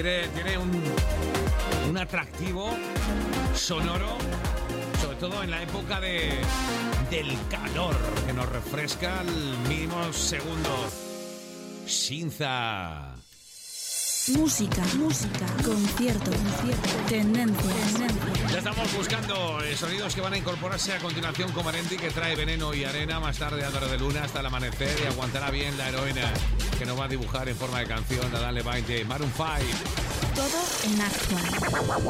tiene un atractivo sonoro, sobre todo en la época del calor, que nos refresca al mínimo segundo. Shinza. Música, concierto, tendencia. Ya estamos buscando sonidos que van a incorporarse a continuación como Arenti, que trae Veneno y Arena, más tarde Álvaro de Luna hasta el amanecer, y aguantará bien La Heroína, que nos va a dibujar en forma de canción a Dale 20, Maroon 5. Todo en Actual.